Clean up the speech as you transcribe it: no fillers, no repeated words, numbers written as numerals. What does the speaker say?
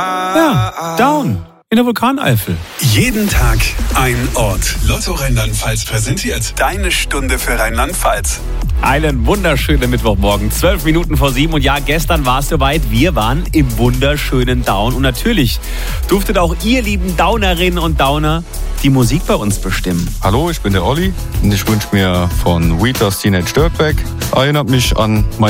Ja, Down in der Vulkaneifel. Jeden Tag ein Ort. Lotto Rheinland-Pfalz präsentiert deine Stunde für Rheinland-Pfalz. Einen wunderschönen Mittwochmorgen, 12 Minuten vor 7. Und ja, gestern war es soweit. Wir waren im wunderschönen Down. Und natürlich durftet auch ihr lieben Downerinnen und Downer die Musik bei uns bestimmen. Hallo, ich bin der Olli und ich wünsche mir von Wheaters Teenage Dirtbag. Erinnert mich an meine